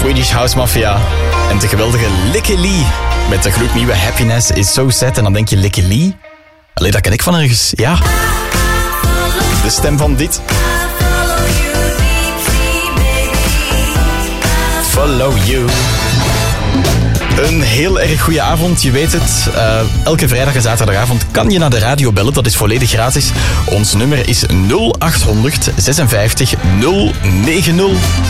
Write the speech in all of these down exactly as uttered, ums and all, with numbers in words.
Swedish House Mafia en de geweldige Lykke Li met de gloednieuwe Happiness is So Sad. En dan denk je, Lykke Li? Allee, dat ken ik van ergens. Ja. De stem van dit. Follow You. Een heel erg goede avond, je weet het. Uh, elke vrijdag en zaterdagavond kan je naar de radio bellen. Dat is volledig gratis. Ons nummer is nul achthonderd zesenvijftig nul negentig.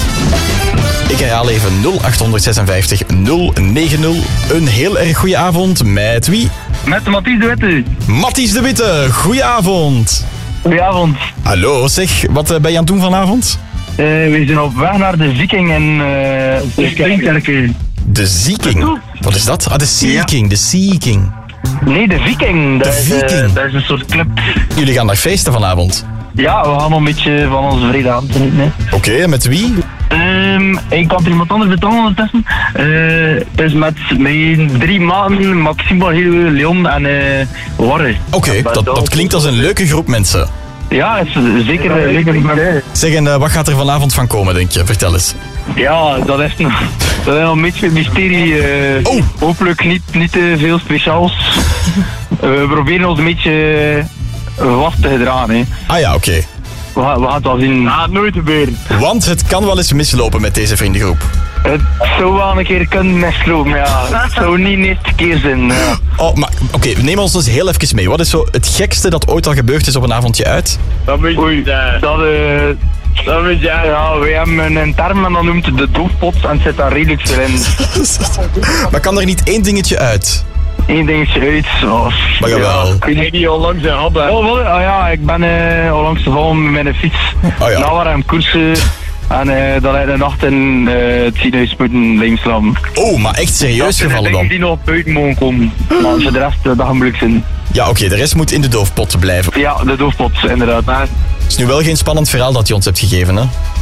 Ik herhaal even nul achthonderd zesenvijftig nul negentig. Een heel erg goede avond. Met wie? Met Mathies de Witte. Mathies de Witte, goedenavond. Goedenavond. Hallo, zeg, wat ben je aan het doen vanavond? Uh, we zijn op weg naar de Viking en uh, de Springkerken. De Zieking? Wat is dat? Ah, de Seeking, ja. De Seeking. Nee, de Viking. De dat Viking. Is, uh, dat is een soort club. Jullie gaan naar feesten vanavond? Ja, we gaan nog een beetje van onze vrede aan te nemen. Oké, okay, en met wie? Um, ik kan er iemand anders betalen ondertussen. Uh, het is met mijn drie maanden, Maximo, Leon en uh, Warre. Oké, okay, dat, dat klinkt als een leuke groep mensen. Ja, het is zeker een leuke groep. Zeg, en uh, wat gaat er vanavond van komen, denk je? Vertel eens. Ja, dat is nog, dat is nog een beetje een mysterie. Uh, oh. Hopelijk niet, niet te veel speciaals. We proberen ons een beetje vast te gedragen. Hè. Ah ja, oké. Okay. We, we gaan het wel zien. Ah, nooit gebeuren. Want het kan wel eens mislopen met deze vriendengroep. Het zou wel een keer kunnen mislopen, ja. Het zou niet de eerste keer zijn. Ja. Oh, maar oké, okay, neem ons dus heel even mee. Wat is zo het gekste dat ooit al gebeurd is op een avondje uit? Dat moet je... Oei, dat... Uh, dat moet je... Ja, we hebben een term en dat noemt het de doofpot en het zit daar redelijk veel in. Maar kan er niet één dingetje uit? Eén dingetje uit. Oh, maar jawel. Ja, ik weet niet onlangs zijn hadden. Oh, wat? Oh ja, ik ben uh, onlangs gevallen met een fiets. Oh ja. Nou, waar hem koersen. En uh, dat hij de nacht in uh, het ziekenhuis moeten linkslaan. Oh, maar echt serieus gevallen dan? Dat zijn die nog buiten mogen komen. Maar als je de rest, uh, dat gaan moeilijk zijn. Ja, oké, okay, de rest moet in de doofpot blijven. Ja, de doofpot, inderdaad. Maar... Het is nu wel geen spannend verhaal dat je ons hebt gegeven, hè?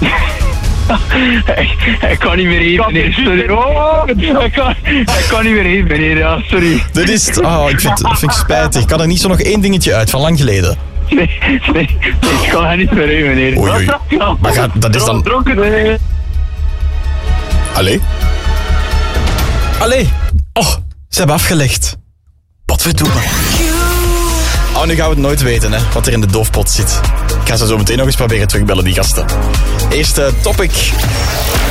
ik, ik kan niet meer heen, meneer. Sorry. Oh, ik, kan, ik kan niet meer heen, meneer. Ja, sorry. Dit is het. Oh, ik vind, dat vind ik spijtig. Ik kan er niet zo nog één dingetje uit, van lang geleden. Nee, nee, ik kan er niet meer heen, meneer. Oei, oei. Maar ga, dat is dan... Dronken, nee. Allee? Allee? Oh, ze hebben afgelegd. Wat we doen. Oh, nu gaan we het nooit weten, hè, wat er in de doofpot zit. Ik ga ze zo meteen nog eens proberen terugbellen, die gasten. Eerste topic.